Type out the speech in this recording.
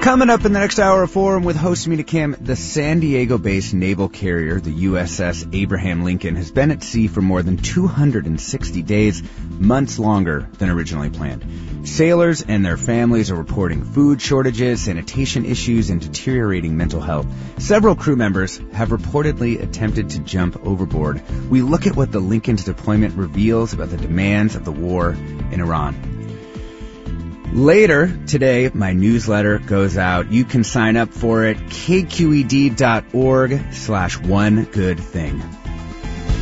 Coming up in the next hour of Forum with host Mina Kim, the San Diego-based naval carrier, the USS Abraham Lincoln, has been at sea for more than 260 days, months longer than originally planned. Sailors and their families are reporting food shortages, sanitation issues, and deteriorating mental health. Several crew members have reportedly attempted to jump overboard. We look at what the Lincoln's deployment reveals about the demands of the war in Iran. Later today, my newsletter goes out. You can sign up for it, kqed.org/onegoodthing.